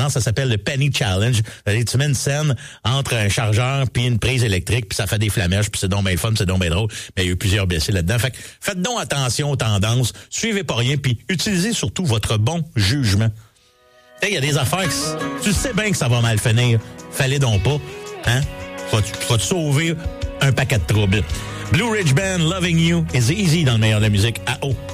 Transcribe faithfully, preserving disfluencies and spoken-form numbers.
France, ça s'appelle le Penny Challenge. C'est-à-dire, tu mets une scène entre un chargeur puis une prise électrique, puis ça fait des flamèches, puis c'est donc bien fun, c'est donc bien drôle. Mais il y a eu plusieurs blessés là-dedans. Fait que faites donc attention aux tendances, suivez pas rien, puis utilisez surtout votre bon jugement. Il y a des affaires que tu sais bien que ça va mal finir. Fallait donc pas. Hein? Tu vas te sauver un paquet de troubles. Blue Ridge Band, Loving You is Easy dans le meilleur de la musique à eau.